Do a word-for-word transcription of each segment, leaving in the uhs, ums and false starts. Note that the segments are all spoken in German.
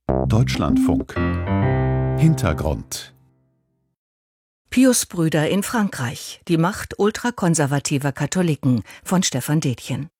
Deutschlandfunk. Hintergrund. Piusbrüder in Frankreich. Die Macht ultrakonservativer Katholiken von Stefan Detjen.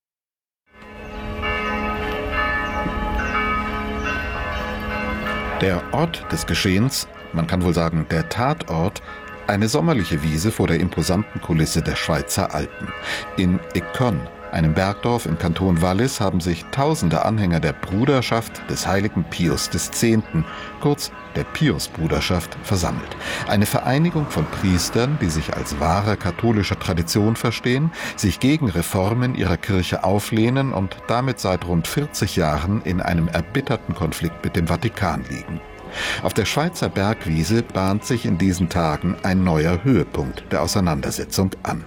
Der Ort des Geschehens, man kann wohl sagen der Tatort, eine sommerliche Wiese vor der imposanten Kulisse der Schweizer Alpen. In Éconne, einem Bergdorf im Kanton Wallis, haben sich tausende Anhänger der Bruderschaft des heiligen Pius des Zehnten, kurz der Piusbruderschaft, versammelt. Eine Vereinigung von Priestern, die sich als wahre katholischer Tradition verstehen, sich gegen Reformen ihrer Kirche auflehnen und damit seit rund vierzig Jahren in einem erbitterten Konflikt mit dem Vatikan liegen. Auf der Schweizer Bergwiese bahnt sich in diesen Tagen ein neuer Höhepunkt der Auseinandersetzung an.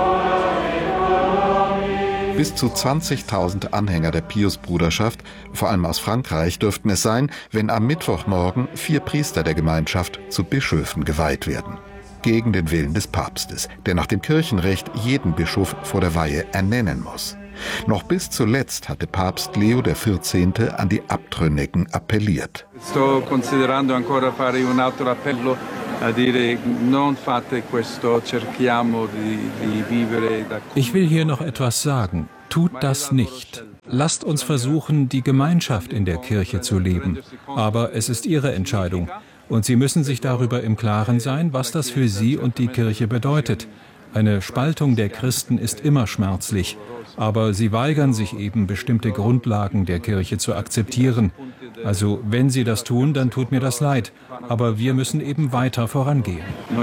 Bis zu zwanzigtausend Anhänger der Piusbruderschaft, vor allem aus Frankreich, dürften es sein, wenn am Mittwochmorgen vier Priester der Gemeinschaft zu Bischöfen geweiht werden. Gegen den Willen des Papstes, der nach dem Kirchenrecht jeden Bischof vor der Weihe ernennen muss. Noch bis zuletzt hatte Papst Leo der Vierzehnte an die Abtrünnigen appelliert. Sto considerando ancora fare un altro appello a dire non fate questo, cerchiamo di, di vivere da. Ich will hier noch etwas sagen. Tut das nicht. Lasst uns versuchen, die Gemeinschaft in der Kirche zu leben. Aber es ist Ihre Entscheidung. Und Sie müssen sich darüber im Klaren sein, was das für Sie und die Kirche bedeutet. Eine Spaltung der Christen ist immer schmerzlich, aber sie weigern sich eben, bestimmte Grundlagen der Kirche zu akzeptieren. Also wenn sie das tun, dann tut mir das leid, aber wir müssen eben weiter vorangehen.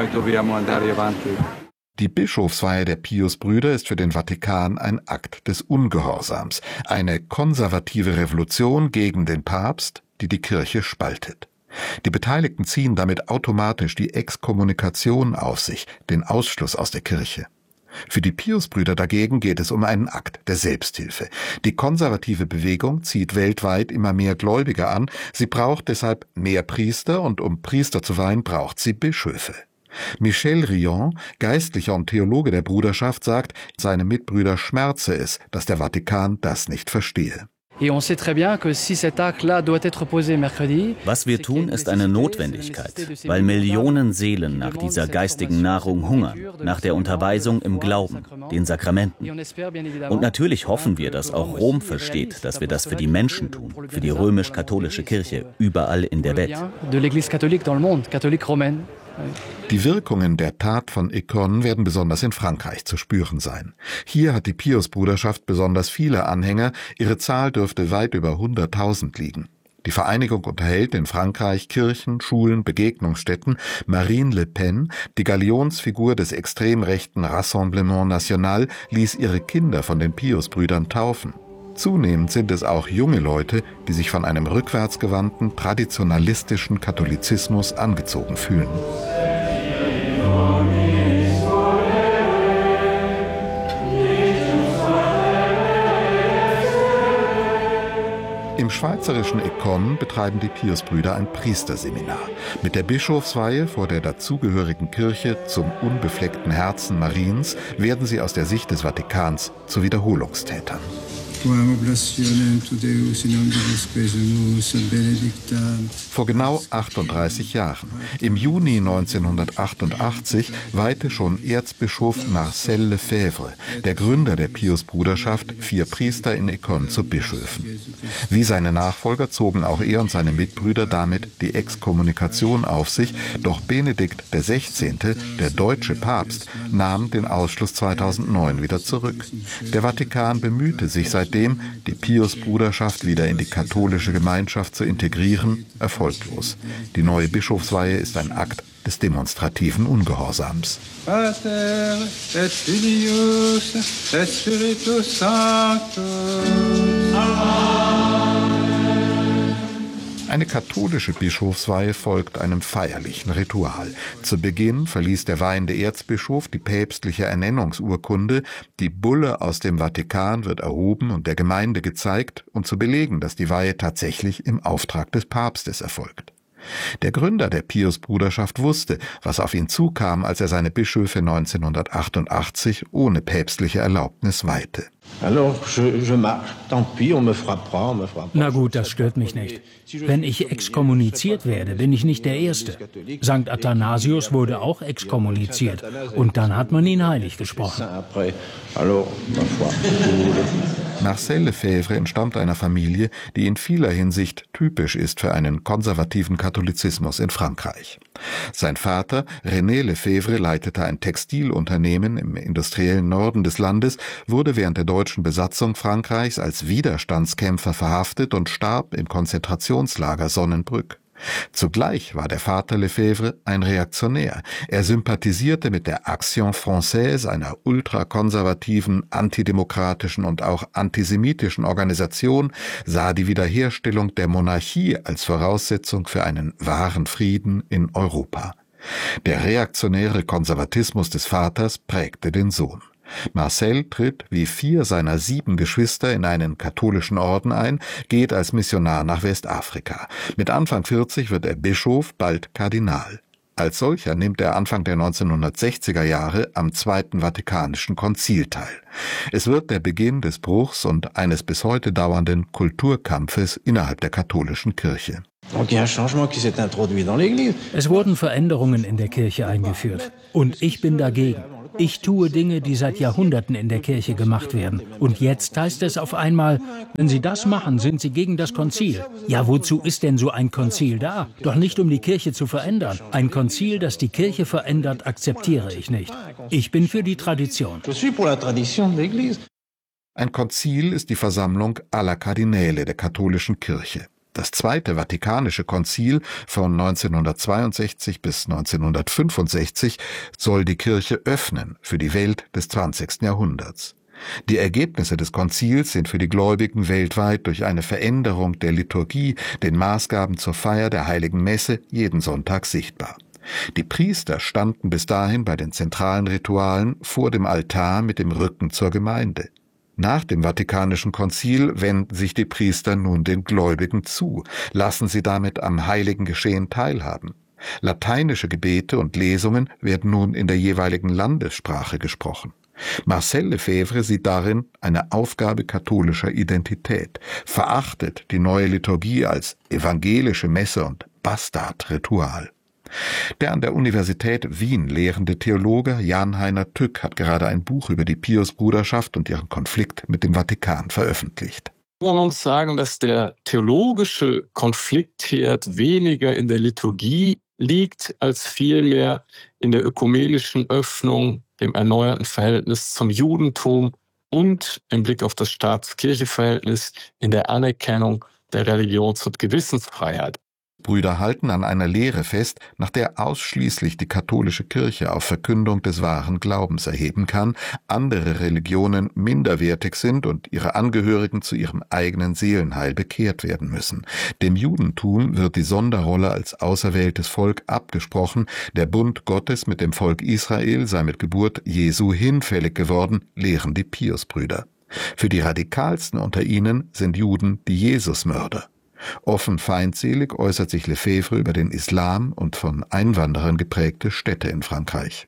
Die Bischofsweihe der Piusbrüder ist für den Vatikan ein Akt des Ungehorsams, eine konservative Revolution gegen den Papst, die die Kirche spaltet. Die Beteiligten ziehen damit automatisch die Exkommunikation auf sich, den Ausschluss aus der Kirche. Für die Piusbrüder dagegen geht es um einen Akt der Selbsthilfe. Die konservative Bewegung zieht weltweit immer mehr Gläubige an. Sie braucht deshalb mehr Priester und um Priester zu weihen, braucht sie Bischöfe. Michel Rion, Geistlicher und Theologe der Bruderschaft, sagt, seine Mitbrüder schmerze es, dass der Vatikan das nicht verstehe. Was wir tun, ist eine Notwendigkeit, weil Millionen Seelen nach dieser geistigen Nahrung hungern, nach der Unterweisung im Glauben, den Sakramenten. Und natürlich hoffen wir, dass auch Rom versteht, dass wir das für die Menschen tun, für die römisch-katholische Kirche, überall in der Welt. Die Wirkungen der Tat von Éconne werden besonders in Frankreich zu spüren sein. Hier hat die Piusbruderschaft besonders viele Anhänger, ihre Zahl dürfte weit über hunderttausend liegen. Die Vereinigung unterhält in Frankreich Kirchen, Schulen, Begegnungsstätten. Marine Le Pen, die Galionsfigur des extrem rechten Rassemblement National, ließ ihre Kinder von den Piusbrüdern taufen. Zunehmend sind es auch junge Leute, die sich von einem rückwärtsgewandten, traditionalistischen Katholizismus angezogen fühlen. Im schweizerischen Éconne betreiben die Piusbrüder ein Priesterseminar. Mit der Bischofsweihe vor der dazugehörigen Kirche zum unbefleckten Herzen Mariens werden sie aus der Sicht des Vatikans zu Wiederholungstätern. Vor genau achtunddreißig Jahren, im Juni neunzehnhundertachtundachtzig, weihte schon Erzbischof Marcel Lefebvre, der Gründer der Piusbruderschaft, vier Priester in Éconne zu Bischöfen. Wie seine Nachfolger zogen auch er und seine Mitbrüder damit die Exkommunikation auf sich, doch Benedikt der Sechzehnte, der deutsche Papst, nahm den Ausschluss zweitausendneun wieder zurück. Der Vatikan bemühte sich seitdem, die Piusbruderschaft wieder in die katholische Gemeinschaft zu integrieren, erfolglos. Die neue Bischofsweihe ist ein Akt des demonstrativen Ungehorsams. Pater et Filius et Spiritus Sanctus. Eine katholische Bischofsweihe folgt einem feierlichen Ritual. Zu Beginn verließ der weihende Erzbischof die päpstliche Ernennungsurkunde. Die Bulle aus dem Vatikan wird erhoben und der Gemeinde gezeigt, um zu belegen, dass die Weihe tatsächlich im Auftrag des Papstes erfolgt. Der Gründer der Piusbruderschaft wusste, was auf ihn zukam, als er seine Bischöfe neunzehnhundertachtundachtzig ohne päpstliche Erlaubnis weihte. Na gut, das stört mich nicht. Wenn ich exkommuniziert werde, bin ich nicht der Erste. Sankt Athanasius wurde auch exkommuniziert und dann hat man ihn heilig gesprochen. Marcel Lefebvre entstammt einer Familie, die in vieler Hinsicht typisch ist für einen konservativen Katholizismus in Frankreich. Sein Vater, René Lefebvre, leitete ein Textilunternehmen im industriellen Norden des Landes, wurde während der deutschen Besatzung Frankreichs als Widerstandskämpfer verhaftet und starb im Konzentrationslager Sonnenbrück. Zugleich war der Vater Lefebvre ein Reaktionär. Er sympathisierte mit der Action Française, einer ultrakonservativen, antidemokratischen und auch antisemitischen Organisation, sah die Wiederherstellung der Monarchie als Voraussetzung für einen wahren Frieden in Europa. Der reaktionäre Konservatismus des Vaters prägte den Sohn. Marcel tritt wie vier seiner sieben Geschwister in einen katholischen Orden ein, geht als Missionar nach Westafrika. Mit Anfang vierzig wird er Bischof, bald Kardinal. Als solcher nimmt er Anfang der neunzehnhundertsechziger Jahre am Zweiten Vatikanischen Konzil teil. Es wird der Beginn des Bruchs und eines bis heute dauernden Kulturkampfes innerhalb der katholischen Kirche. Es wurden Veränderungen in der Kirche eingeführt. Und ich bin dagegen. Ich tue Dinge, die seit Jahrhunderten in der Kirche gemacht werden. Und jetzt heißt es auf einmal, wenn Sie das machen, sind Sie gegen das Konzil. Ja, wozu ist denn so ein Konzil da? Doch nicht, um die Kirche zu verändern. Ein Konzil, das die Kirche verändert, akzeptiere ich nicht. Ich bin für die Tradition. Ein Konzil ist die Versammlung aller Kardinäle der katholischen Kirche. Das Zweite Vatikanische Konzil von neunzehnhundertzweiundsechzig bis neunzehnhundertfünfundsechzig soll die Kirche öffnen für die Welt des zwanzigsten Jahrhunderts. Die Ergebnisse des Konzils sind für die Gläubigen weltweit durch eine Veränderung der Liturgie, den Maßgaben zur Feier der Heiligen Messe jeden Sonntag sichtbar. Die Priester standen bis dahin bei den zentralen Ritualen vor dem Altar mit dem Rücken zur Gemeinde. Nach dem Vatikanischen Konzil wenden sich die Priester nun den Gläubigen zu, lassen sie damit am heiligen Geschehen teilhaben. Lateinische Gebete und Lesungen werden nun in der jeweiligen Landessprache gesprochen. Marcel Lefebvre sieht darin eine Aufgabe katholischer Identität, verachtet die neue Liturgie als evangelische Messe und Bastardritual. Der an der Universität Wien lehrende Theologe Jan-Heiner Tück hat gerade ein Buch über die Piusbruderschaft und ihren Konflikt mit dem Vatikan veröffentlicht. Man muss sagen, dass der theologische Konfliktherd weniger in der Liturgie liegt, als vielmehr in der ökumenischen Öffnung, dem erneuerten Verhältnis zum Judentum und im Blick auf das Staats-Kirche-Verhältnis in der Anerkennung der Religions- und Gewissensfreiheit. Brüder halten an einer Lehre fest, nach der ausschließlich die katholische Kirche auf Verkündung des wahren Glaubens erheben kann, andere Religionen minderwertig sind und ihre Angehörigen zu ihrem eigenen Seelenheil bekehrt werden müssen. Dem Judentum wird die Sonderrolle als auserwähltes Volk abgesprochen, der Bund Gottes mit dem Volk Israel sei mit Geburt Jesu hinfällig geworden, lehren die Piusbrüder. Für die Radikalsten unter ihnen sind Juden die Jesusmörder. Offen feindselig äußert sich Lefebvre über den Islam und von Einwanderern geprägte Städte in Frankreich.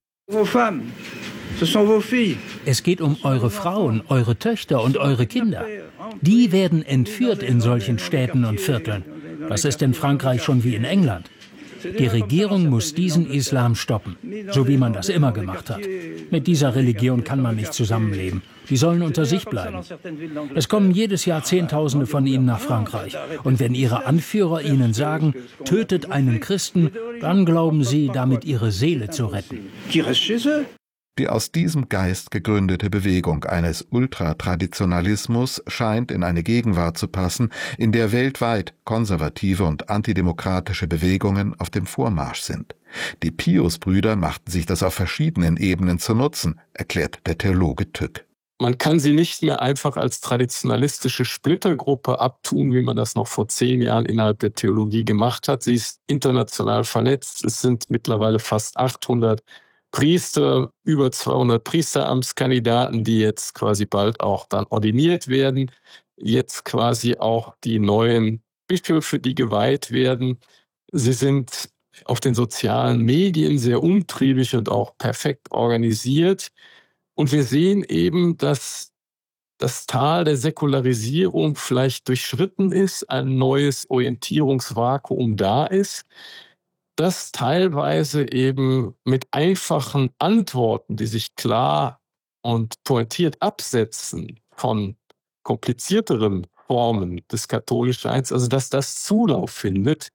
Es geht um eure Frauen, eure Töchter und eure Kinder. Die werden entführt in solchen Städten und Vierteln. Was ist in Frankreich schon wie in England? Die Regierung muss diesen Islam stoppen, so wie man das immer gemacht hat. Mit dieser Religion kann man nicht zusammenleben. Die sollen unter sich bleiben. Es kommen jedes Jahr Zehntausende von ihnen nach Frankreich. Und wenn ihre Anführer ihnen sagen, tötet einen Christen, dann glauben sie, damit ihre Seele zu retten. Die aus diesem Geist gegründete Bewegung eines Ultratraditionalismus scheint in eine Gegenwart zu passen, in der weltweit konservative und antidemokratische Bewegungen auf dem Vormarsch sind. Die Piusbrüder machten sich das auf verschiedenen Ebenen zu Nutzen, erklärt der Theologe Tück. Man kann sie nicht mehr einfach als traditionalistische Splittergruppe abtun, wie man das noch vor zehn Jahren innerhalb der Theologie gemacht hat. Sie ist international vernetzt. Es sind mittlerweile fast achthundert Priester, über zweihundert Priesteramtskandidaten, die jetzt quasi bald auch dann ordiniert werden. Jetzt quasi auch die neuen Bischöfe, die geweiht werden. Sie sind auf den sozialen Medien sehr umtriebig und auch perfekt organisiert. Und wir sehen eben, dass das Tal der Säkularisierung vielleicht durchschritten ist, ein neues Orientierungsvakuum da ist, das teilweise eben mit einfachen Antworten, die sich klar und pointiert absetzen von komplizierteren Formen des Katholischseins, also dass das Zulauf findet.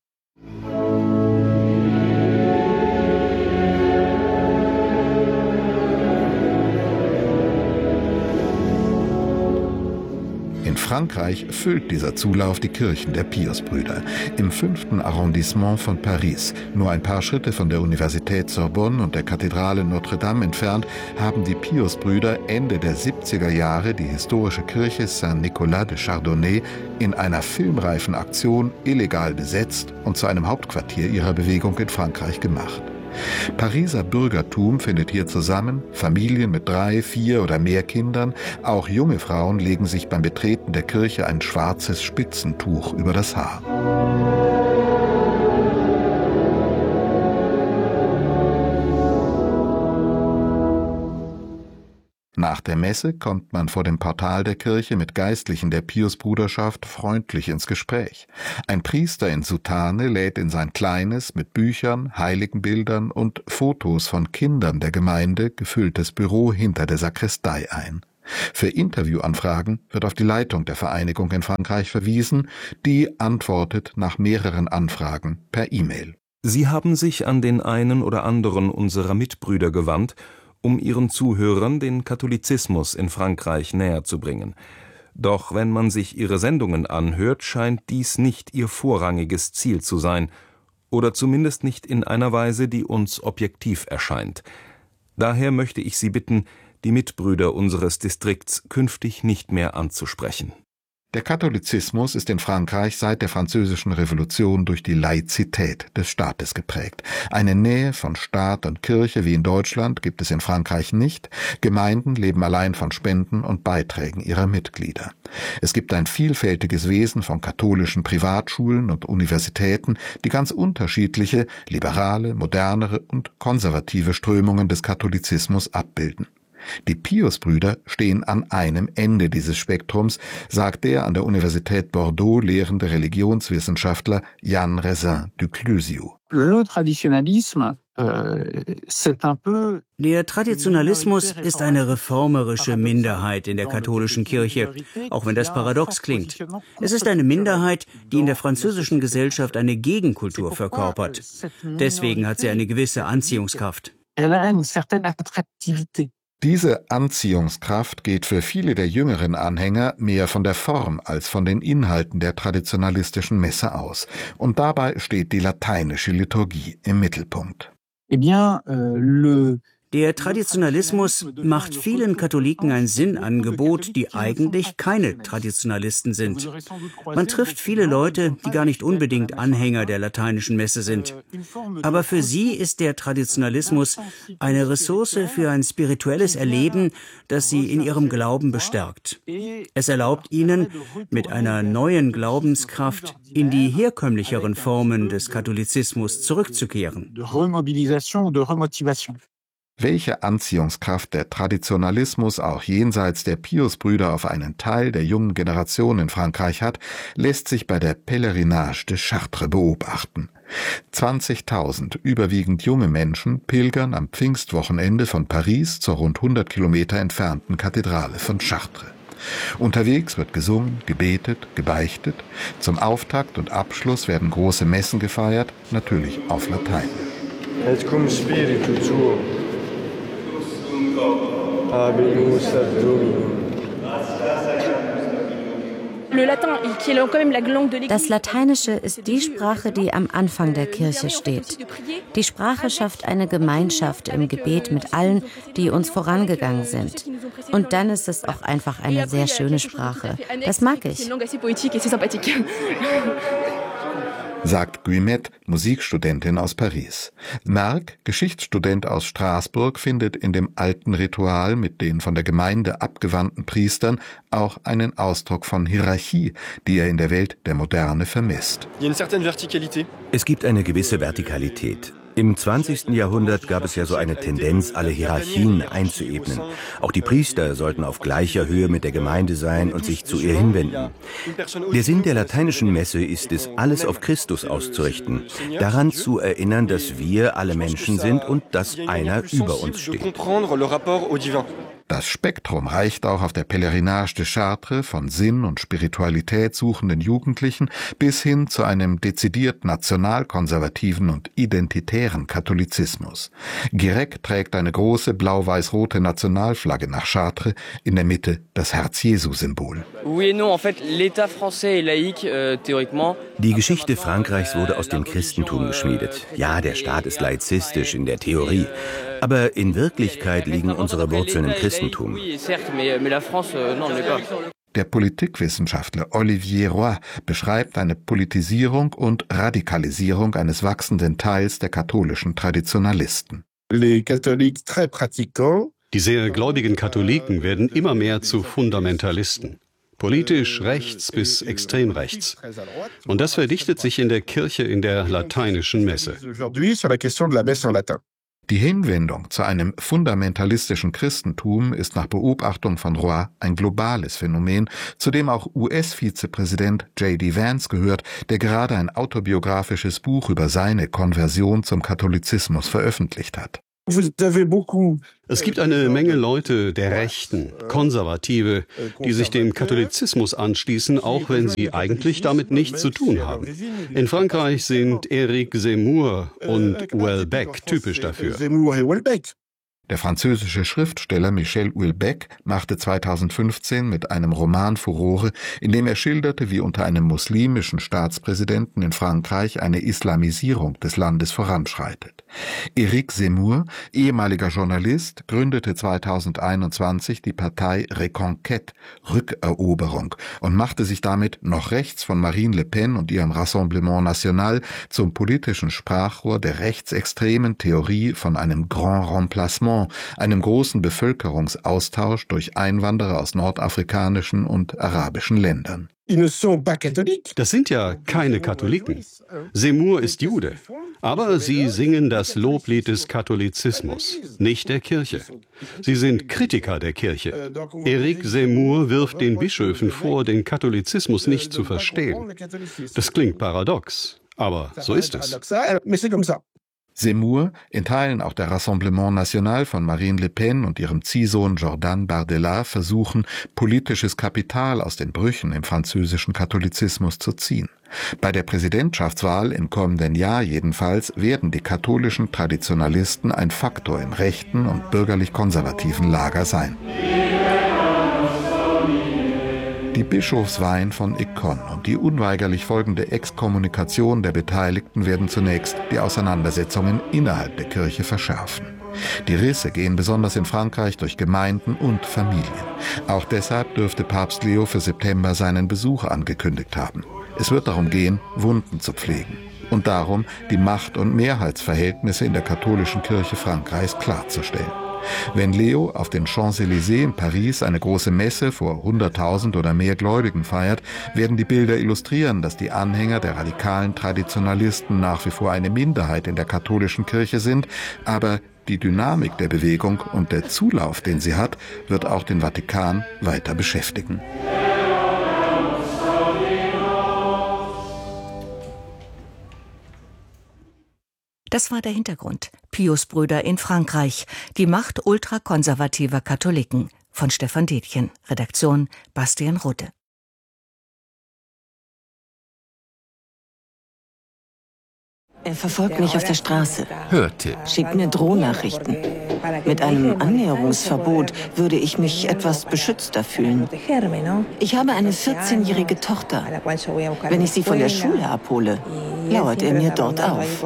In Frankreich füllt dieser Zulauf die Kirchen der Piusbrüder. Im fünften Arrondissement von Paris, nur ein paar Schritte von der Universität Sorbonne und der Kathedrale Notre-Dame entfernt, haben die Piusbrüder Ende der siebziger Jahre die historische Kirche Saint-Nicolas de Chardonnay in einer filmreifen Aktion illegal besetzt und zu einem Hauptquartier ihrer Bewegung in Frankreich gemacht. Pariser Bürgertum findet hier zusammen, Familien mit drei, vier oder mehr Kindern, auch junge Frauen legen sich beim Betreten der Kirche ein schwarzes Spitzentuch über das Haar. Nach der Messe kommt man vor dem Portal der Kirche mit Geistlichen der Piusbruderschaft freundlich ins Gespräch. Ein Priester in Soutane lädt in sein kleines, mit Büchern, Heiligenbildern und Fotos von Kindern der Gemeinde gefülltes Büro hinter der Sakristei ein. Für Interviewanfragen wird auf die Leitung der Vereinigung in Frankreich verwiesen, die antwortet nach mehreren Anfragen per E-Mail. Sie haben sich an den einen oder anderen unserer Mitbrüder gewandt, um ihren Zuhörern den Katholizismus in Frankreich näher zu bringen. Doch wenn man sich ihre Sendungen anhört, scheint dies nicht ihr vorrangiges Ziel zu sein, oder zumindest nicht in einer Weise, die uns objektiv erscheint. Daher möchte ich Sie bitten, die Mitbrüder unseres Distrikts künftig nicht mehr anzusprechen. Der Katholizismus ist in Frankreich seit der Französischen Revolution durch die Laizität des Staates geprägt. Eine Nähe von Staat und Kirche wie in Deutschland gibt es in Frankreich nicht. Gemeinden leben allein von Spenden und Beiträgen ihrer Mitglieder. Es gibt ein vielfältiges Wesen von katholischen Privatschulen und Universitäten, die ganz unterschiedliche, liberale, modernere und konservative Strömungen des Katholizismus abbilden. Die Piusbrüder stehen an einem Ende dieses Spektrums, sagt der an der Universität Bordeaux lehrende Religionswissenschaftler Jan Raisin du Clusio. Der Traditionalismus ist eine reformerische Minderheit in der katholischen Kirche, auch wenn das paradox klingt. Es ist eine Minderheit, die in der französischen Gesellschaft eine Gegenkultur verkörpert. Deswegen hat sie eine gewisse Anziehungskraft. Diese Anziehungskraft geht für viele der jüngeren Anhänger mehr von der Form als von den Inhalten der traditionalistischen Messe aus. Und dabei steht die lateinische Liturgie im Mittelpunkt. Eh bien, euh, le Der Traditionalismus macht vielen Katholiken ein Sinnangebot, die eigentlich keine Traditionalisten sind. Man trifft viele Leute, die gar nicht unbedingt Anhänger der lateinischen Messe sind. Aber für sie ist der Traditionalismus eine Ressource für ein spirituelles Erleben, das sie in ihrem Glauben bestärkt. Es erlaubt ihnen, mit einer neuen Glaubenskraft in die herkömmlicheren Formen des Katholizismus zurückzukehren. Welche Anziehungskraft der Traditionalismus auch jenseits der Piusbrüder auf einen Teil der jungen Generation in Frankreich hat, lässt sich bei der Pèlerinage de Chartres beobachten. zwanzigtausend überwiegend junge Menschen pilgern am Pfingstwochenende von Paris zur rund hundert Kilometer entfernten Kathedrale von Chartres. Unterwegs wird gesungen, gebetet, gebeichtet. Zum Auftakt und Abschluss werden große Messen gefeiert, natürlich auf Latein. Et cum spiritu tuo. Habemus ad Dominum. Das Lateinische ist die Sprache, die am Anfang der Kirche steht. Die Sprache schafft eine Gemeinschaft im Gebet mit allen, die uns vorangegangen sind. Und dann ist es auch einfach eine sehr schöne Sprache. Das mag ich. sagt Guillemette, Musikstudentin aus Paris. Merck, Geschichtsstudent aus Straßburg, findet in dem alten Ritual mit den von der Gemeinde abgewandten Priestern auch einen Ausdruck von Hierarchie, die er in der Welt der Moderne vermisst. Es gibt eine gewisse Vertikalität. Im zwanzigsten Jahrhundert gab es ja so eine Tendenz, alle Hierarchien einzuebnen. Auch die Priester sollten auf gleicher Höhe mit der Gemeinde sein und sich zu ihr hinwenden. Der Sinn der lateinischen Messe ist es, alles auf Christus auszurichten, daran zu erinnern, dass wir alle Menschen sind und dass einer über uns steht. Das Spektrum reicht auch auf der Pèlerinage de Chartres von Sinn und Spiritualität suchenden Jugendlichen bis hin zu einem dezidiert nationalkonservativen und identitären Katholizismus. Guirec trägt eine große blau-weiß-rote Nationalflagge nach Chartres, in der Mitte das Herz-Jesu-Symbol. Die Geschichte Frankreichs wurde aus dem Christentum geschmiedet. Ja, der Staat ist laizistisch in der Theorie, aber in Wirklichkeit liegen unsere Wurzeln im Christentum. Der Politikwissenschaftler Olivier Roy beschreibt eine Politisierung und Radikalisierung eines wachsenden Teils der katholischen Traditionalisten. Die sehr gläubigen Katholiken werden immer mehr zu Fundamentalisten. Politisch rechts bis extrem rechts. Und das verdichtet sich in der Kirche in der lateinischen Messe. Die Hinwendung zu einem fundamentalistischen Christentum ist nach Beobachtung von Roy ein globales Phänomen, zu dem auch U S-Vizepräsident J D Vance gehört, der gerade ein autobiografisches Buch über seine Konversion zum Katholizismus veröffentlicht hat. Es gibt eine Menge Leute der Rechten, Konservative, die sich dem Katholizismus anschließen, auch wenn sie eigentlich damit nichts zu tun haben. In Frankreich sind Éric Zemmour und Houellebecq typisch dafür. Der französische Schriftsteller Michel Houellebecq machte zweitausendfünfzehn mit einem Roman Furore, in dem er schilderte, wie unter einem muslimischen Staatspräsidenten in Frankreich eine Islamisierung des Landes voranschreitet. Éric Zemmour, ehemaliger Journalist, gründete zweitausendeinundzwanzig die Partei Reconquête, Rückeroberung, und machte sich damit noch rechts von Marine Le Pen und ihrem Rassemblement National zum politischen Sprachrohr der rechtsextremen Theorie von einem Grand Remplacement, einem großen Bevölkerungsaustausch durch Einwanderer aus nordafrikanischen und arabischen Ländern. Das sind ja keine Katholiken. Zemmour ist Jude. Aber sie singen das Loblied des Katholizismus, nicht der Kirche. Sie sind Kritiker der Kirche. Éric Zemmour wirft den Bischöfen vor, den Katholizismus nicht zu verstehen. Das klingt paradox, aber so ist es. Zemmour, in Teilen auch der Rassemblement National von Marine Le Pen und ihrem Ziehsohn Jordan Bardella, versuchen, politisches Kapital aus den Brüchen im französischen Katholizismus zu ziehen. Bei der Präsidentschaftswahl im kommenden Jahr jedenfalls werden die katholischen Traditionalisten ein Faktor im rechten und bürgerlich-konservativen Lager sein. Die Bischofsweihen von Écône und die unweigerlich folgende Exkommunikation der Beteiligten werden zunächst die Auseinandersetzungen innerhalb der Kirche verschärfen. Die Risse gehen besonders in Frankreich durch Gemeinden und Familien. Auch deshalb dürfte Papst Leo für September seinen Besuch angekündigt haben. Es wird darum gehen, Wunden zu pflegen und darum, die Macht- und Mehrheitsverhältnisse in der katholischen Kirche Frankreichs klarzustellen. Wenn Leo auf den Champs-Élysées in Paris eine große Messe vor hunderttausend oder mehr Gläubigen feiert, werden die Bilder illustrieren, dass die Anhänger der radikalen Traditionalisten nach wie vor eine Minderheit in der katholischen Kirche sind, aber die Dynamik der Bewegung und der Zulauf, den sie hat, wird auch den Vatikan weiter beschäftigen. Das war der Hintergrund. Piusbrüder in Frankreich. Die Macht ultrakonservativer Katholiken. Von Stefan Detjen. Redaktion Bastian Rudde. Er verfolgt mich auf der Straße. Hörte. Schickt mir Drohnachrichten. Mit einem Annäherungsverbot würde ich mich etwas beschützter fühlen. Ich habe eine vierzehnjährige Tochter. Wenn ich sie von der Schule abhole, lauert er mir dort auf.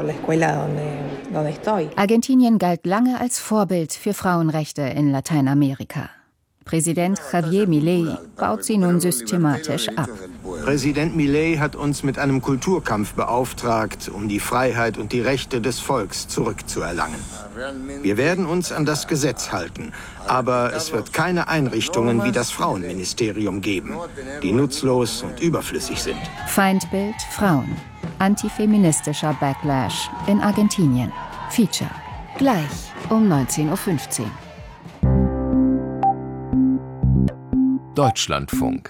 Argentinien galt lange als Vorbild für Frauenrechte in Lateinamerika. Präsident Javier Milei baut sie nun systematisch ab. Präsident Milei hat uns mit einem Kulturkampf beauftragt, um die Freiheit und die Rechte des Volks zurückzuerlangen. Wir werden uns an das Gesetz halten, aber es wird keine Einrichtungen wie das Frauenministerium geben, die nutzlos und überflüssig sind. Feindbild Frauen. Antifeministischer Backlash in Argentinien. Feature. Gleich um neunzehn Uhr fünfzehn. Deutschlandfunk.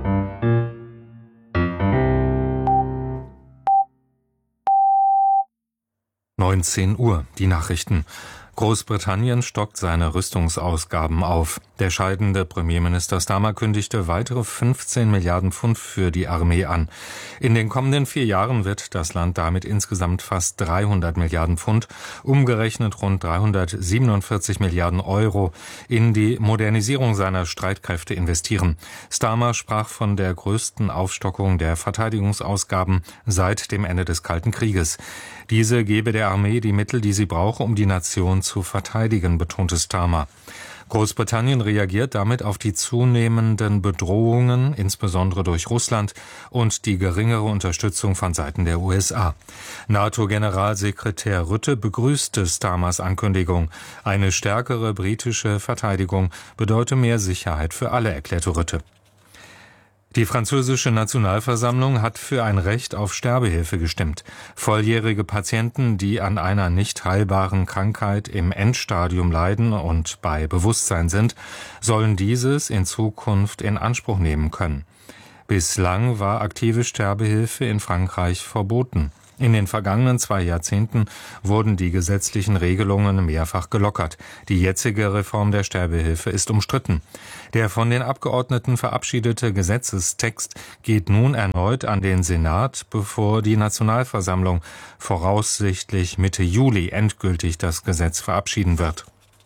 neunzehn Uhr, die Nachrichten. Großbritannien stockt seine Rüstungsausgaben auf. Der scheidende Premierminister Starmer kündigte weitere fünfzehn Milliarden Pfund für die Armee an. In den kommenden vier Jahren wird das Land damit insgesamt fast dreihundert Milliarden Pfund, umgerechnet rund dreihundertsiebenundvierzig Milliarden Euro, in die Modernisierung seiner Streitkräfte investieren. Starmer sprach von der größten Aufstockung der Verteidigungsausgaben seit dem Ende des Kalten Krieges. Diese gebe der Armee die Mittel, die sie brauche, um die Nation zu verteidigen, betonte Starmer. Großbritannien reagiert damit auf die zunehmenden Bedrohungen, insbesondere durch Russland, und die geringere Unterstützung von Seiten der U S A. NATO-Generalsekretär Rutte begrüßte Starmers Ankündigung. Eine stärkere britische Verteidigung bedeute mehr Sicherheit für alle, erklärte Rutte. Die französische Nationalversammlung hat für ein Recht auf Sterbehilfe gestimmt. Volljährige Patienten, die an einer nicht heilbaren Krankheit im Endstadium leiden und bei Bewusstsein sind, sollen dieses in Zukunft in Anspruch nehmen können. Bislang war aktive Sterbehilfe in Frankreich verboten. In den vergangenen zwei Jahrzehnten wurden die gesetzlichen Regelungen mehrfach gelockert. Die jetzige Reform der Sterbehilfe ist umstritten. Der von den Abgeordneten verabschiedete Gesetzestext geht nun erneut an den Senat, bevor die Nationalversammlung voraussichtlich Mitte Juli endgültig das Gesetz verabschieden wird.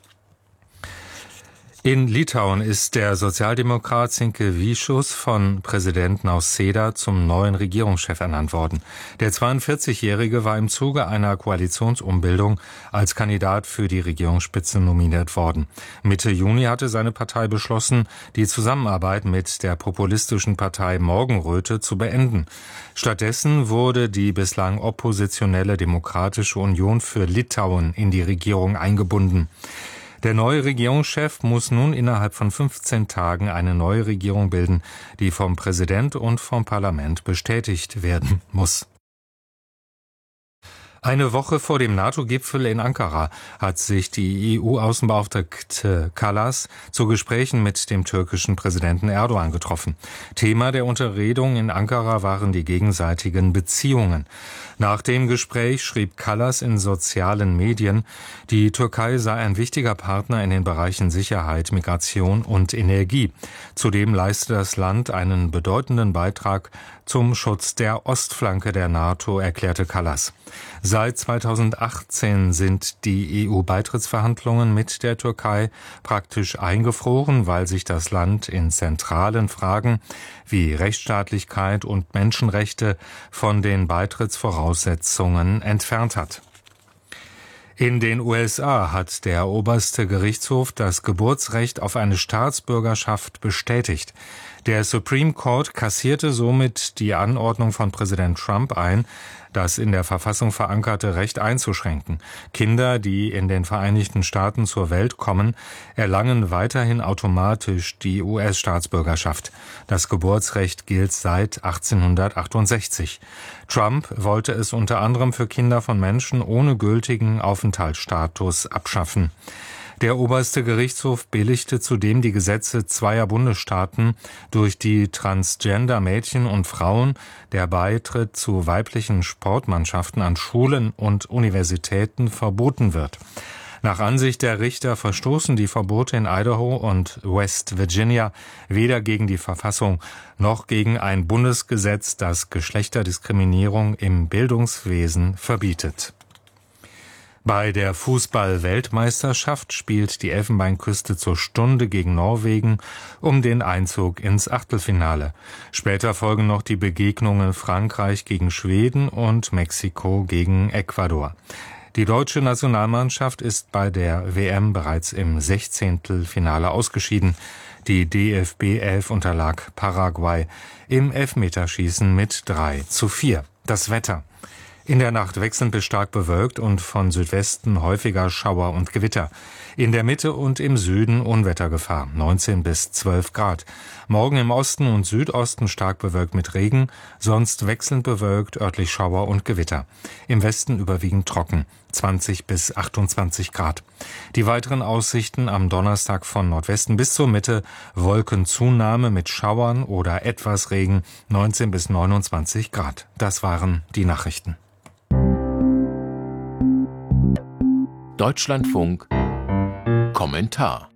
In Litauen ist der Sozialdemokrat Sinkevičius von Präsident Nausėda zum neuen Regierungschef ernannt worden. Der zweiundvierzigjährige war im Zuge einer Koalitionsumbildung als Kandidat für die Regierungsspitze nominiert worden. Mitte Juni hatte seine Partei beschlossen, die Zusammenarbeit mit der populistischen Partei Morgenröte zu beenden. Stattdessen wurde die bislang oppositionelle Demokratische Union für Litauen in die Regierung eingebunden. Der neue Regierungschef muss nun innerhalb von fünfzehn Tagen eine neue Regierung bilden, die vom Präsident und vom Parlament bestätigt werden muss. Eine Woche vor dem NATO-Gipfel in Ankara hat sich die E U-Außenbeauftragte Kallas zu Gesprächen mit dem türkischen Präsidenten Erdogan getroffen. Thema der Unterredung in Ankara waren die gegenseitigen Beziehungen. Nach dem Gespräch schrieb Kallas in sozialen Medien, die Türkei sei ein wichtiger Partner in den Bereichen Sicherheit, Migration und Energie. Zudem leiste das Land einen bedeutenden Beitrag zum Schutz der Ostflanke der NATO, erklärte Kallas. Seit zweitausendachtzehn sind die E U-Beitrittsverhandlungen mit der Türkei praktisch eingefroren, weil sich das Land in zentralen Fragen wie Rechtsstaatlichkeit und Menschenrechte von den Beitrittsvoraussetzungen entfernt hat. In den U S A hat der oberste Gerichtshof das Geburtsrecht auf eine Staatsbürgerschaft bestätigt. Der Supreme Court kassierte somit die Anordnung von Präsident Trump ein, das in der Verfassung verankerte Recht einzuschränken. Kinder, die in den Vereinigten Staaten zur Welt kommen, erlangen weiterhin automatisch die U S-Staatsbürgerschaft. Das Geburtsrecht gilt seit achtzehnhundertachtundsechzig. Trump wollte es unter anderem für Kinder von Menschen ohne gültigen Aufenthaltsstatus abschaffen. Der oberste Gerichtshof billigte zudem die Gesetze zweier Bundesstaaten, durch die Transgender-Mädchen und Frauen der Beitritt zu weiblichen Sportmannschaften an Schulen und Universitäten verboten wird. Nach Ansicht der Richter verstoßen die Verbote in Idaho und West Virginia weder gegen die Verfassung noch gegen ein Bundesgesetz, das Geschlechterdiskriminierung im Bildungswesen verbietet. Bei der Fußball-Weltmeisterschaft spielt die Elfenbeinküste zur Stunde gegen Norwegen um den Einzug ins Achtelfinale. Später folgen noch die Begegnungen Frankreich gegen Schweden und Mexiko gegen Ecuador. Die deutsche Nationalmannschaft ist bei der W M bereits im Sechzehntelfinale ausgeschieden. Die D F B elf unterlag Paraguay im Elfmeterschießen mit drei zu vier. Das Wetter. In der Nacht wechselnd bis stark bewölkt und von Südwesten häufiger Schauer und Gewitter. In der Mitte und im Süden Unwettergefahr, neunzehn bis zwölf Grad. Morgen im Osten und Südosten stark bewölkt mit Regen, sonst wechselnd bewölkt, örtlich Schauer und Gewitter. Im Westen überwiegend trocken, zwanzig bis achtundzwanzig Grad. Die weiteren Aussichten am Donnerstag von Nordwesten bis zur Mitte, Wolkenzunahme mit Schauern oder etwas Regen, neunzehn bis neunundzwanzig Grad. Das waren die Nachrichten. Deutschlandfunk Kommentar.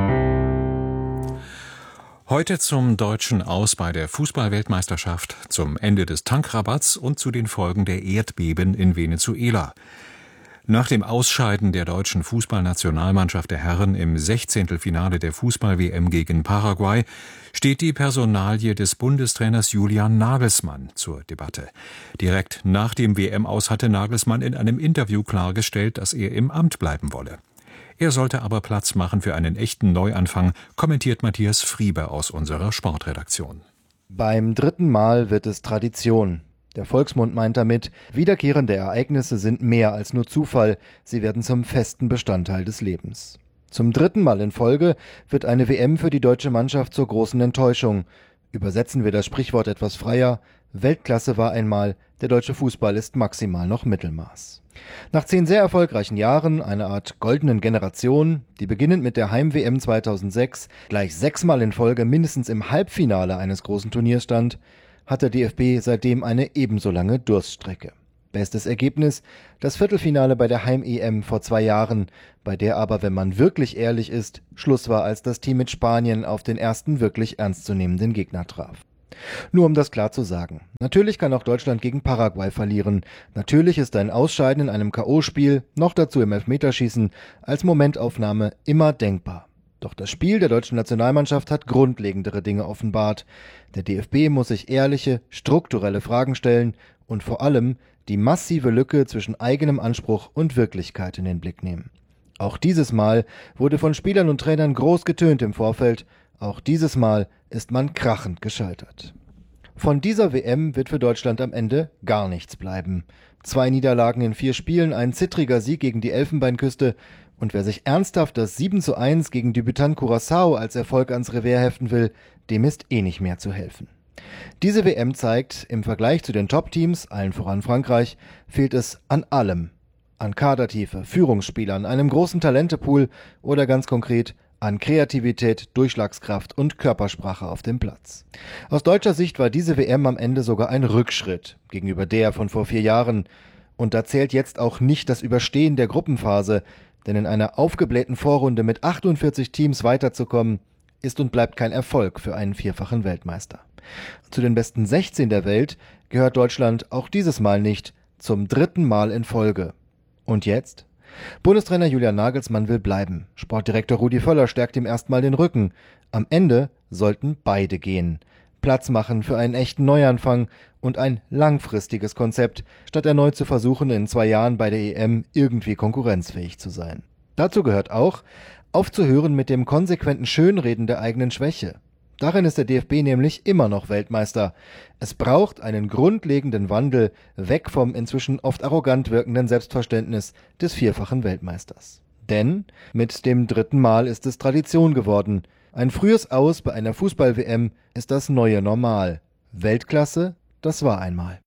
Heute zum deutschen Aus bei der Fußball-Weltmeisterschaft, zum Ende des Tankrabatts und zu den Folgen der Erdbeben in Venezuela. Nach dem Ausscheiden der deutschen Fußballnationalmannschaft der Herren im Sechzehntelfinale der Fußball-W M gegen Paraguay steht die Personalie des Bundestrainers Julian Nagelsmann zur Debatte. Direkt nach dem W M-Aus hatte Nagelsmann in einem Interview klargestellt, dass er im Amt bleiben wolle. Er sollte aber Platz machen für einen echten Neuanfang, kommentiert Matthias Friebe aus unserer Sportredaktion. Beim dritten Mal wird es Tradition. Der Volksmund meint damit, wiederkehrende Ereignisse sind mehr als nur Zufall, sie werden zum festen Bestandteil des Lebens. Zum dritten Mal in Folge wird eine W M für die deutsche Mannschaft zur großen Enttäuschung. Übersetzen wir das Sprichwort etwas freier: Weltklasse war einmal, der deutsche Fußball ist maximal noch Mittelmaß. Nach zehn sehr erfolgreichen Jahren, einer Art goldenen Generation, die beginnend mit der Heim-W M zweitausendsechs gleich sechsmal in Folge mindestens im Halbfinale eines großen Turniers stand, hat der D F B seitdem eine ebenso lange Durststrecke. Bestes Ergebnis: das Viertelfinale bei der Heim-E M vor zwei Jahren, bei der aber, wenn man wirklich ehrlich ist, Schluss war, als das Team mit Spanien auf den ersten wirklich ernstzunehmenden Gegner traf. Nur um das klar zu sagen: Natürlich kann auch Deutschland gegen Paraguay verlieren. Natürlich ist ein Ausscheiden in einem K O-Spiel, noch dazu im Elfmeterschießen, als Momentaufnahme immer denkbar. Doch das Spiel der deutschen Nationalmannschaft hat grundlegendere Dinge offenbart. Der D F B muss sich ehrliche, strukturelle Fragen stellen und vor allem die massive Lücke zwischen eigenem Anspruch und Wirklichkeit in den Blick nehmen. Auch dieses Mal wurde von Spielern und Trainern groß getönt im Vorfeld. Auch dieses Mal ist man krachend gescheitert. Von dieser W M wird für Deutschland am Ende gar nichts bleiben. Zwei Niederlagen in vier Spielen, ein zittriger Sieg gegen die Elfenbeinküste. Und wer sich ernsthaft das sieben zu eins gegen Debütant Curaçao als Erfolg ans Revers heften will, dem ist eh nicht mehr zu helfen. Diese W M zeigt, im Vergleich zu den Top-Teams, allen voran Frankreich, fehlt es an allem. An Kadertiefe, Führungsspielern, einem großen Talentepool oder ganz konkret an Kreativität, Durchschlagskraft und Körpersprache auf dem Platz. Aus deutscher Sicht war diese W M am Ende sogar ein Rückschritt gegenüber der von vor vier Jahren. Und da zählt jetzt auch nicht das Überstehen der Gruppenphase, denn in einer aufgeblähten Vorrunde mit achtundvierzig Teams weiterzukommen, ist und bleibt kein Erfolg für einen vierfachen Weltmeister. Zu den besten sechzehn der Welt gehört Deutschland auch dieses Mal nicht, zum dritten Mal in Folge. Und jetzt? Bundestrainer Julian Nagelsmann will bleiben. Sportdirektor Rudi Völler stärkt ihm erstmal den Rücken. Am Ende sollten beide gehen. Platz machen für einen echten Neuanfang und ein langfristiges Konzept, statt erneut zu versuchen, in zwei Jahren bei der E M irgendwie konkurrenzfähig zu sein. Dazu gehört auch, aufzuhören mit dem konsequenten Schönreden der eigenen Schwäche. Darin ist der D F B nämlich immer noch Weltmeister. Es braucht einen grundlegenden Wandel weg vom inzwischen oft arrogant wirkenden Selbstverständnis des vierfachen Weltmeisters. Denn mit dem dritten Mal ist es Tradition geworden. Ein frühes Aus bei einer Fußball-W M ist das neue Normal. Weltklasse, das war einmal.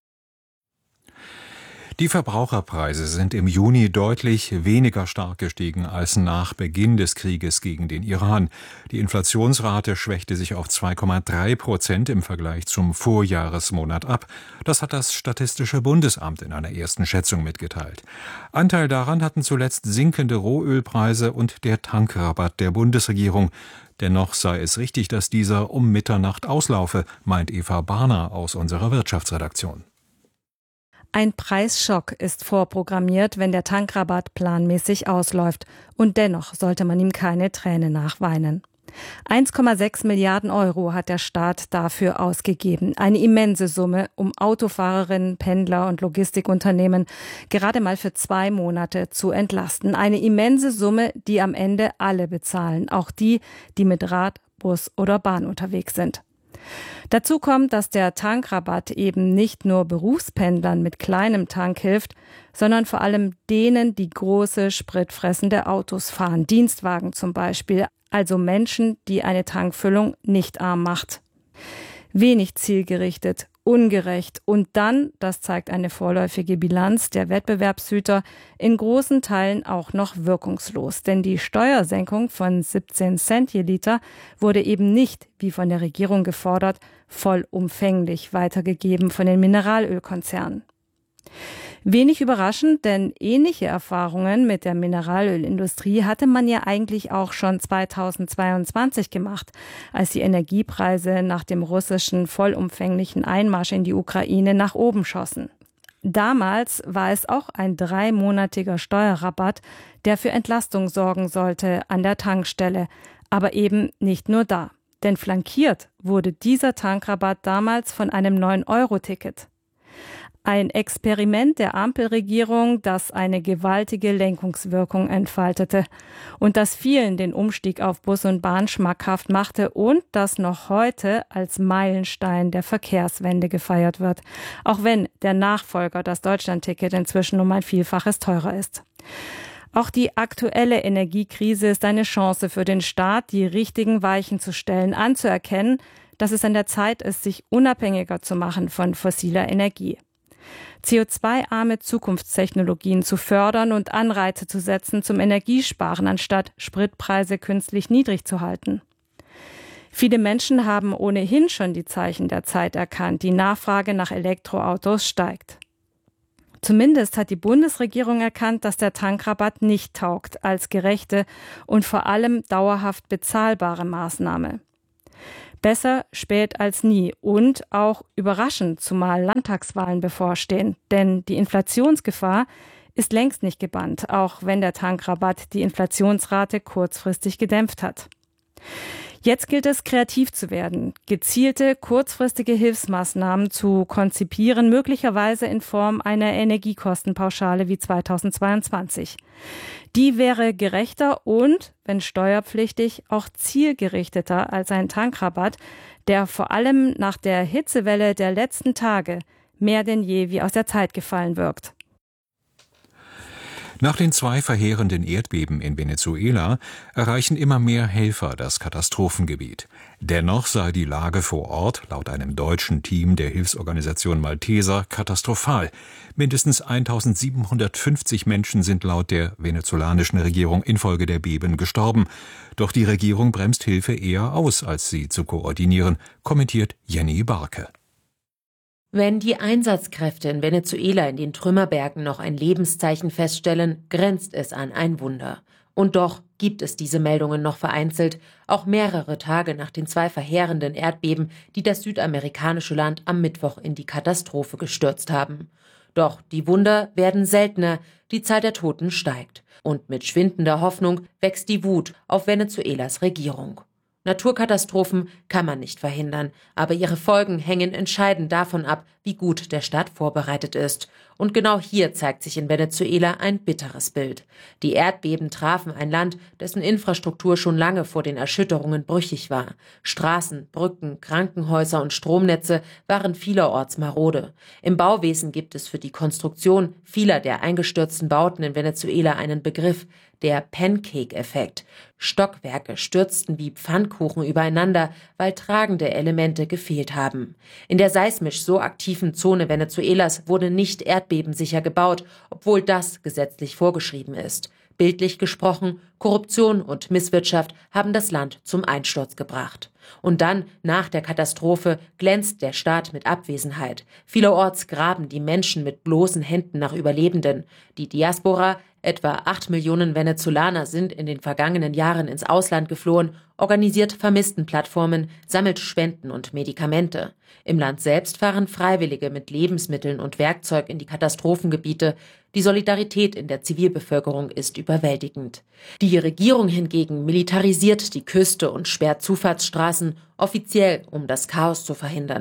Die Verbraucherpreise sind im Juni deutlich weniger stark gestiegen als nach Beginn des Krieges gegen den Iran. Die Inflationsrate schwächte sich auf zwei Komma drei Prozent im Vergleich zum Vorjahresmonat ab. Das hat das Statistische Bundesamt in einer ersten Schätzung mitgeteilt. Anteil daran hatten zuletzt sinkende Rohölpreise und der Tankrabatt der Bundesregierung. Dennoch sei es richtig, dass dieser um Mitternacht auslaufe, meint Eva Barner aus unserer Wirtschaftsredaktion. Ein Preisschock ist vorprogrammiert, wenn der Tankrabatt planmäßig ausläuft. Und dennoch sollte man ihm keine Träne nachweinen. eins Komma sechs Milliarden Euro hat der Staat dafür ausgegeben. Eine immense Summe, um Autofahrerinnen, Pendler und Logistikunternehmen gerade mal für zwei Monate zu entlasten. Eine immense Summe, die am Ende alle bezahlen. Auch die, die mit Rad, Bus oder Bahn unterwegs sind. Dazu kommt, dass der Tankrabatt eben nicht nur Berufspendlern mit kleinem Tank hilft, sondern vor allem denen, die große, spritfressende Autos fahren, Dienstwagen zum Beispiel, also Menschen, die eine Tankfüllung nicht arm macht. Wenig zielgerichtet, ungerecht und dann, das zeigt eine vorläufige Bilanz der Wettbewerbshüter, in großen Teilen auch noch wirkungslos. Denn die Steuersenkung von siebzehn Cent je Liter wurde eben nicht, wie von der Regierung gefordert, vollumfänglich weitergegeben von den Mineralölkonzernen. Wenig überraschend, denn ähnliche Erfahrungen mit der Mineralölindustrie hatte man ja eigentlich auch schon zweitausendzweiundzwanzig gemacht, als die Energiepreise nach dem russischen vollumfänglichen Einmarsch in die Ukraine nach oben schossen. Damals war es auch ein dreimonatiger Steuerrabatt, der für Entlastung sorgen sollte an der Tankstelle, aber eben nicht nur da. Denn flankiert wurde dieser Tankrabatt damals von einem neun Euro Ticket. Ein Experiment der Ampelregierung, das eine gewaltige Lenkungswirkung entfaltete und das vielen den Umstieg auf Bus und Bahn schmackhaft machte und das noch heute als Meilenstein der Verkehrswende gefeiert wird, auch wenn der Nachfolger, das Deutschlandticket, inzwischen um ein Vielfaches teurer ist. Auch die aktuelle Energiekrise ist eine Chance für den Staat, die richtigen Weichen zu stellen, anzuerkennen, dass es an der Zeit ist, sich unabhängiger zu machen von fossiler Energie. C O zwei arme Zukunftstechnologien zu fördern und Anreize zu setzen zum Energiesparen, anstatt Spritpreise künstlich niedrig zu halten. Viele Menschen haben ohnehin schon die Zeichen der Zeit erkannt. Die Nachfrage nach Elektroautos steigt. Zumindest hat die Bundesregierung erkannt, dass der Tankrabatt nicht taugt als gerechte und vor allem dauerhaft bezahlbare Maßnahme. Besser spät als nie und auch überraschend, zumal Landtagswahlen bevorstehen. Denn die Inflationsgefahr ist längst nicht gebannt, auch wenn der Tankrabatt die Inflationsrate kurzfristig gedämpft hat. Jetzt gilt es, kreativ zu werden, gezielte, kurzfristige Hilfsmaßnahmen zu konzipieren, möglicherweise in Form einer Energiekostenpauschale wie zweitausendzweiundzwanzig. Die wäre gerechter und, wenn steuerpflichtig, auch zielgerichteter als ein Tankrabatt, der vor allem nach der Hitzewelle der letzten Tage mehr denn je wie aus der Zeit gefallen wirkt. Nach den zwei verheerenden Erdbeben in Venezuela erreichen immer mehr Helfer das Katastrophengebiet. Dennoch sei die Lage vor Ort, laut einem deutschen Team der Hilfsorganisation Malteser, katastrophal. Mindestens eintausendsiebenhundertfünfzig Menschen sind laut der venezolanischen Regierung infolge der Beben gestorben. Doch die Regierung bremst Hilfe eher aus, als sie zu koordinieren, kommentiert Jenny Barke. Wenn die Einsatzkräfte in Venezuela in den Trümmerbergen noch ein Lebenszeichen feststellen, grenzt es an ein Wunder. Und doch gibt es diese Meldungen noch vereinzelt, auch mehrere Tage nach den zwei verheerenden Erdbeben, die das südamerikanische Land am Mittwoch in die Katastrophe gestürzt haben. Doch die Wunder werden seltener, die Zahl der Toten steigt. Und mit schwindender Hoffnung wächst die Wut auf Venezuelas Regierung. Naturkatastrophen kann man nicht verhindern, aber ihre Folgen hängen entscheidend davon ab, wie gut der Staat vorbereitet ist. Und genau hier zeigt sich in Venezuela ein bitteres Bild. Die Erdbeben trafen ein Land, dessen Infrastruktur schon lange vor den Erschütterungen brüchig war. Straßen, Brücken, Krankenhäuser und Stromnetze waren vielerorts marode. Im Bauwesen gibt es für die Konstruktion vieler der eingestürzten Bauten in Venezuela einen Begriff: der Pancake-Effekt. Stockwerke stürzten wie Pfannkuchen übereinander, weil tragende Elemente gefehlt haben. In der seismisch so aktiven Zone Venezuelas wurde nicht erdbebensicher gebaut, obwohl das gesetzlich vorgeschrieben ist. Bildlich gesprochen, Korruption und Misswirtschaft haben das Land zum Einsturz gebracht. Und dann, nach der Katastrophe, glänzt der Staat mit Abwesenheit. Vielerorts graben die Menschen mit bloßen Händen nach Überlebenden. Die Diaspora, etwa acht Millionen Venezolaner sind in den vergangenen Jahren ins Ausland geflohen, organisiert Vermisstenplattformen, sammelt Spenden und Medikamente. Im Land selbst fahren Freiwillige mit Lebensmitteln und Werkzeug in die Katastrophengebiete. Die Solidarität in der Zivilbevölkerung ist überwältigend. Die Regierung hingegen militarisiert die Küste und sperrt Zufahrtsstraßen, offiziell, um das Chaos zu verhindern.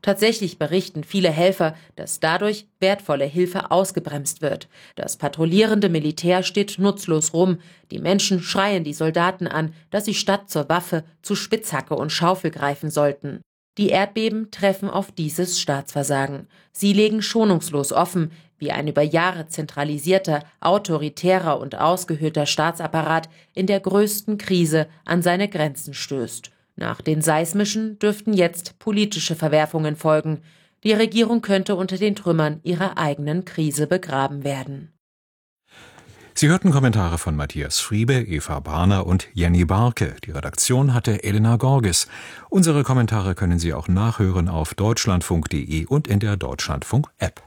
Tatsächlich berichten viele Helfer, dass dadurch wertvolle Hilfe ausgebremst wird. Das patrouillierende Militär steht nutzlos rum. Die Menschen schreien die Soldaten an, dass sie statt zur Waffe zu Spitzhacke und Schaufel greifen sollten. Die Erdbeben treffen auf dieses Staatsversagen. Sie legen schonungslos offen, wie ein über Jahre zentralisierter, autoritärer und ausgehöhlter Staatsapparat in der größten Krise an seine Grenzen stößt. Nach den seismischen dürften jetzt politische Verwerfungen folgen. Die Regierung könnte unter den Trümmern ihrer eigenen Krise begraben werden. Sie hörten Kommentare von Matthias Friebe, Eva Barner und Jenny Barke. Die Redaktion hatte Elena Gorges. Unsere Kommentare können Sie auch nachhören auf deutschlandfunk punkt de und in der Deutschlandfunk-App.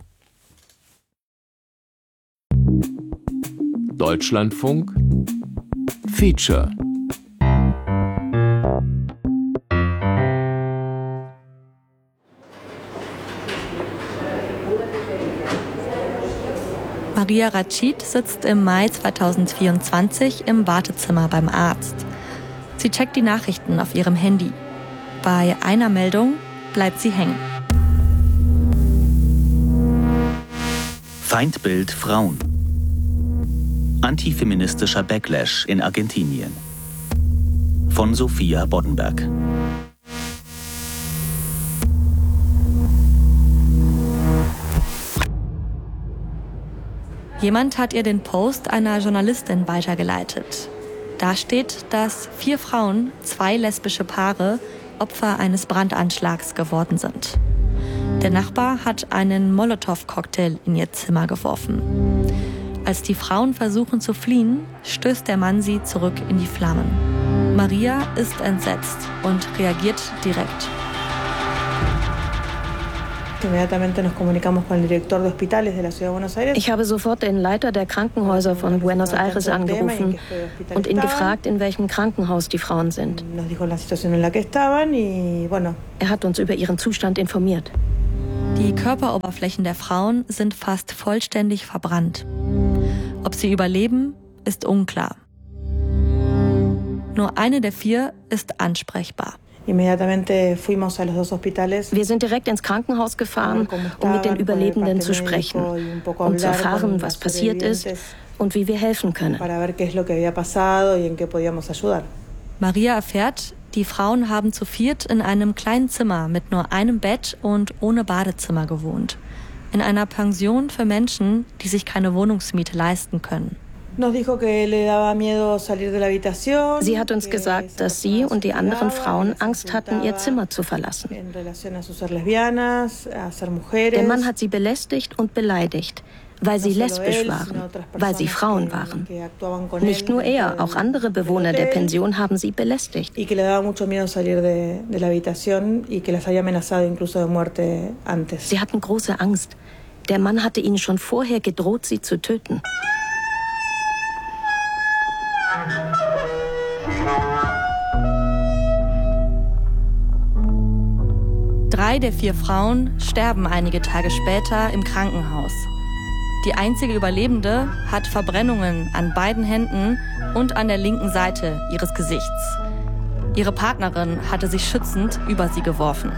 Deutschlandfunk Feature. Maria Rachid sitzt im Mai zweitausendvierundzwanzig im Wartezimmer beim Arzt. Sie checkt die Nachrichten auf ihrem Handy. Bei einer Meldung bleibt sie hängen. Feindbild Frauen. Antifeministischer Backlash in Argentinien. Von Sophia Boddenberg. Jemand hat ihr den Post einer Journalistin weitergeleitet. Da steht, dass vier Frauen, zwei lesbische Paare, Opfer eines Brandanschlags geworden sind. Der Nachbar hat einen Molotow-Cocktail in ihr Zimmer geworfen. Als die Frauen versuchen zu fliehen, stößt der Mann sie zurück in die Flammen. Maria ist entsetzt und reagiert direkt. Ich habe sofort den Leiter der Krankenhäuser von Buenos Aires angerufen und ihn gefragt, in welchem Krankenhaus die Frauen sind. Er hat uns über ihren Zustand informiert. Die Körperoberflächen der Frauen sind fast vollständig verbrannt. Ob sie überleben, ist unklar. Nur eine der vier ist ansprechbar. Wir sind direkt ins Krankenhaus gefahren, um mit den Überlebenden zu sprechen, um zu erfahren, was passiert ist und wie wir helfen können. Maria erfährt, die Frauen haben zu viert in einem kleinen Zimmer mit nur einem Bett und ohne Badezimmer gewohnt. In einer Pension für Menschen, die sich keine Wohnungsmiete leisten können. Sie hat uns gesagt, dass sie und die anderen Frauen Angst hatten, ihr Zimmer zu verlassen. Der Mann hat sie belästigt und beleidigt, weil sie lesbisch waren, weil sie Frauen waren. Nicht nur er, auch andere Bewohner der Pension haben sie belästigt. Sie hatten große Angst. Der Mann hatte ihnen schon vorher gedroht, sie zu töten. Drei der vier Frauen sterben einige Tage später im Krankenhaus. Die einzige Überlebende hat Verbrennungen an beiden Händen und an der linken Seite ihres Gesichts. Ihre Partnerin hatte sich schützend über sie geworfen.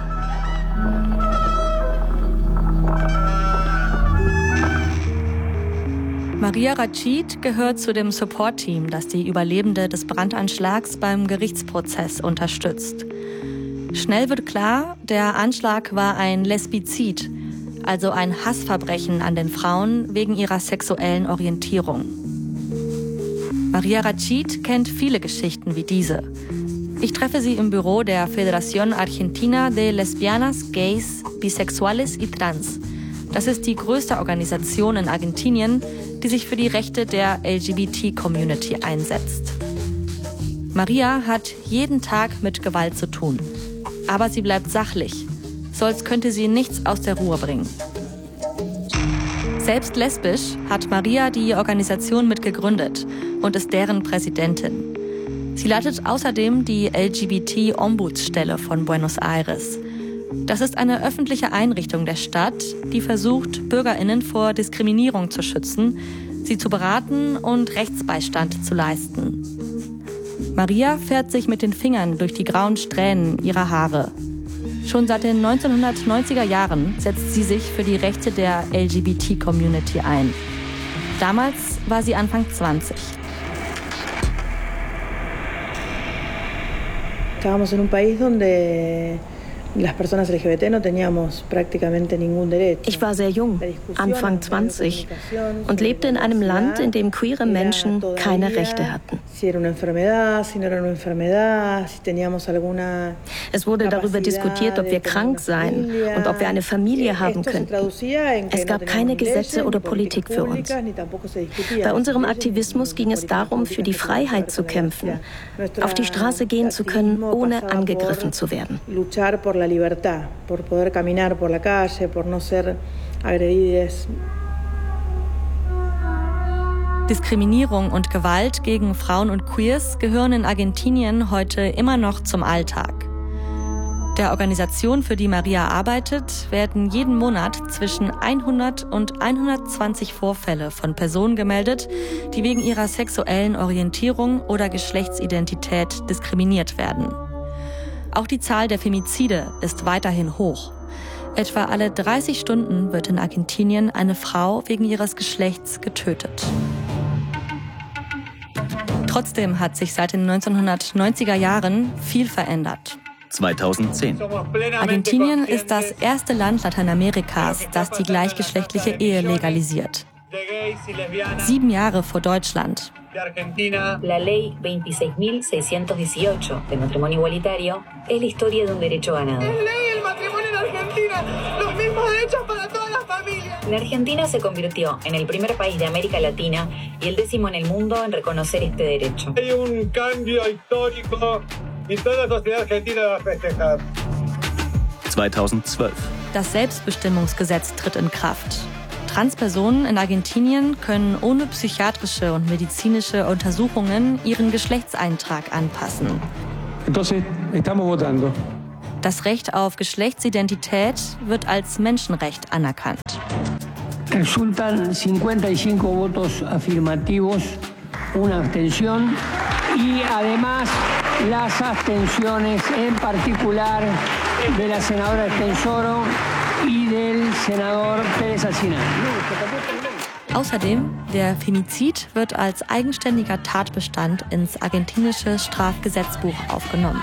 Maria Rachid gehört zu dem Support-Team, das die Überlebende des Brandanschlags beim Gerichtsprozess unterstützt. Schnell wird klar, der Anschlag war ein Lesbizid, also ein Hassverbrechen an den Frauen wegen ihrer sexuellen Orientierung. Maria Rachid kennt viele Geschichten wie diese. Ich treffe sie im Büro der Federación Argentina de Lesbianas, Gays, Bisexuales y Trans. Das ist die größte Organisation in Argentinien, die sich für die Rechte der L G B T-Community einsetzt. Maria hat jeden Tag mit Gewalt zu tun. Aber sie bleibt sachlich, so als könnte sie nichts aus der Ruhe bringen. Selbst lesbisch hat Maria die Organisation mitgegründet und ist deren Präsidentin. Sie leitet außerdem die L G B T-Ombudsstelle von Buenos Aires. Das ist eine öffentliche Einrichtung der Stadt, die versucht, BürgerInnen vor Diskriminierung zu schützen, sie zu beraten und Rechtsbeistand zu leisten. Maria fährt sich mit den Fingern durch die grauen Strähnen ihrer Haare. Schon seit den neunzehnhundertneunziger Jahren setzt sie sich für die Rechte der L G B T-Community ein. Damals war sie Anfang zwanzig. Estábamos en un país donde las personas L G B T no teníamos prácticamente ningún derecho. Ich war sehr jung, Anfang zwanzig, und lebte in einem Land, in dem queere Menschen keine Rechte hatten. Es wurde darüber diskutiert, ob wir krank seien und ob wir eine Familie haben könnten. Es gab keine Gesetze oder Politik für uns. Bei unserem Aktivismus ging es darum, für die Freiheit zu kämpfen, auf die Straße gehen zu können, ohne angegriffen zu werden. La libertad, por poder caminar por la calle, por no ser agredidas. Diskriminierung und Gewalt gegen Frauen und Queers gehören in Argentinien heute immer noch zum Alltag. Der Organisation, für die Maria arbeitet, werden jeden Monat zwischen hundert und hundertzwanzig Vorfälle von Personen gemeldet, die wegen ihrer sexuellen Orientierung oder Geschlechtsidentität diskriminiert werden. Auch die Zahl der Femizide ist weiterhin hoch. Etwa alle dreißig Stunden wird in Argentinien eine Frau wegen ihres Geschlechts getötet. Trotzdem hat sich seit den neunzehnhundertneunziger Jahren viel verändert. zweitausendzehn. Argentinien ist das erste Land Lateinamerikas, das die gleichgeschlechtliche Ehe legalisiert. Sieben Jahre vor Deutschland. La ley veintiséis mil seiscientos dieciocho de matrimonio igualitario es la historia de un derecho ganado. Es ley el matrimonio en Argentina, los mismos derechos para todas las familias. La Argentina se convirtió en el primer país de América Latina y el décimo en el mundo en reconocer este derecho. Hay un cambio histórico y toda la sociedad argentina va a festejar. zweitausendzwölf. Das Selbstbestimmungsgesetz tritt in Kraft. Transpersonen in Argentinien können ohne psychiatrische und medizinische Untersuchungen ihren Geschlechtseintrag anpassen. Entonces, estamos votando. Das Recht auf Geschlechtsidentität wird als Menschenrecht anerkannt. Resultan cincuenta y cinco votos afirmativos, una abstención y además las abstenciones en particular de la senadora Estensoro y del senador Pérez Alsina. Außerdem, der Femizid wird als eigenständiger Tatbestand ins argentinische Strafgesetzbuch aufgenommen.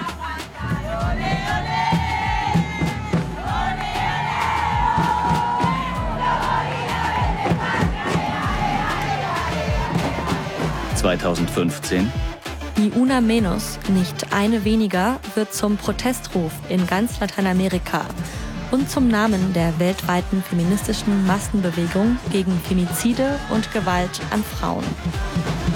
zweitausendfünfzehn. Ni una menos, nicht eine weniger, wird zum Protestruf in ganz Lateinamerika und zum Namen der weltweiten feministischen Massenbewegung gegen Femizide und Gewalt an Frauen.